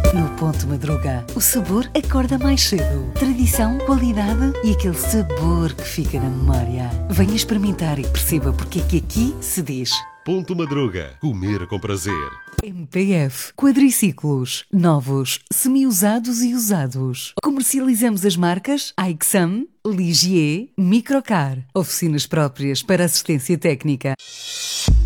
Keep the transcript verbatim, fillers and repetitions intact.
No Ponto Madruga, o sabor acorda mais cedo. Tradição, qualidade e aquele sabor que fica na memória. Venha experimentar e perceba porque é que aqui se diz Ponto Madruga. Comer com prazer. M P F Quadriciclos. Novos, semi-usados e usados. Comercializamos as marcas Aixam, Ligier, Microcar. Oficinas próprias para assistência técnica.